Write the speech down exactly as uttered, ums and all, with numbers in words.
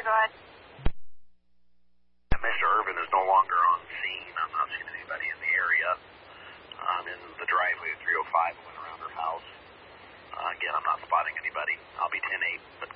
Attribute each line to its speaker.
Speaker 1: go ahead.
Speaker 2: Mister Irvin is no longer on scene. I'm not seeing anybody in the area. I'm in the driveway at three oh five. I went around her house. Uh, again, I'm not spotting anybody. I'll be ten eight.